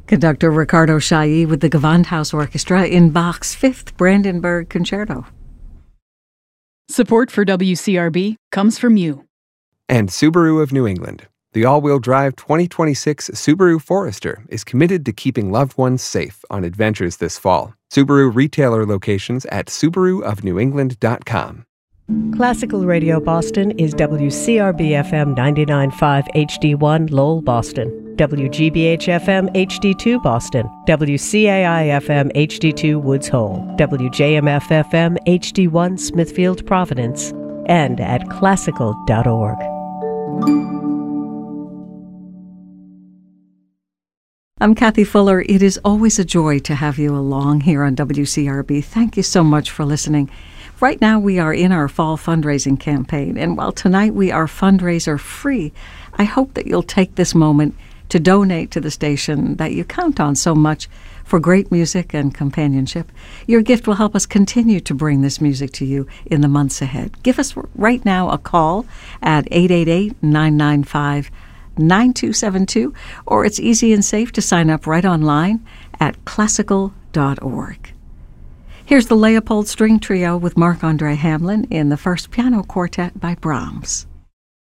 Conductor Ricardo Chailly with the Gewandhaus Orchestra in Bach's Fifth Brandenburg Concerto. Support for WCRB comes from you. And Subaru of New England. The all-wheel drive 2026 Subaru Forester is committed to keeping loved ones safe on adventures this fall. Subaru retailer locations at SubaruofNewEngland.com. Classical Radio Boston is WCRB-FM 99.5 HD1 Lowell, Boston, WGBH-FM HD2 Boston, WCAI-FM HD2 Woods Hole, WJMF-FM HD1 Smithfield, Providence, and at classical.org. I'm Kathy Fuller. It is always a joy to have you along here on WCRB. Thank you so much for listening. Right now we are in our fall fundraising campaign, and while tonight we are fundraiser free, I hope that you'll take this moment to donate to the station that you count on so much for great music and companionship. Your gift will help us continue to bring this music to you in the months ahead. Give us right now a call at 888-995-9272, or it's easy and safe to sign up right online at classical.org. Here's the Leopold String Trio with Marc-Andre Hamelin in the first piano quartet by Brahms.